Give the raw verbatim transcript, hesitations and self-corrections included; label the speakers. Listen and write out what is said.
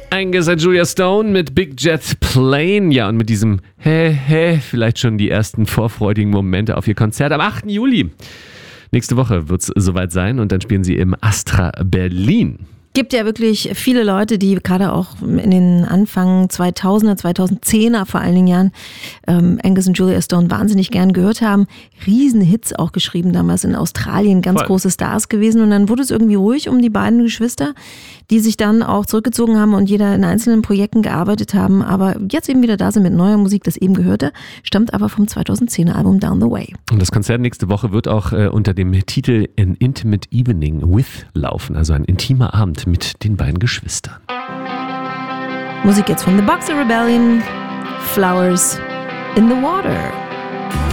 Speaker 1: Angus und Julia Stone mit Big Jet Plane. Ja, und mit diesem Hä, hä, vielleicht schon die ersten vorfreudigen Momente auf ihr Konzert am achten Juli. Nächste Woche wird es soweit sein und dann spielen sie im Astra Berlin.
Speaker 2: Gibt ja wirklich viele Leute, die gerade auch in den Anfang zweitausender, zweitausendzehner vor allen Dingen Jahren ähm, Angus und Julia Stone wahnsinnig gern gehört haben. Riesenhits auch geschrieben, damals in Australien, ganz Voll. große Stars gewesen. Und dann wurde es irgendwie ruhig um die beiden Geschwister, die sich dann auch zurückgezogen haben und jeder in einzelnen Projekten gearbeitet haben. Aber jetzt eben wieder da sind mit neuer Musik, das eben gehörte, stammt aber vom zweitausendzehner Album Down the Way.
Speaker 1: Und das Konzert nächste Woche wird auch äh, unter dem Titel An Intimate Evening with laufen, also ein intimer Abend mit den beiden Geschwistern.
Speaker 2: Musik jetzt von The Boxer Rebellion, Flowers in the Water.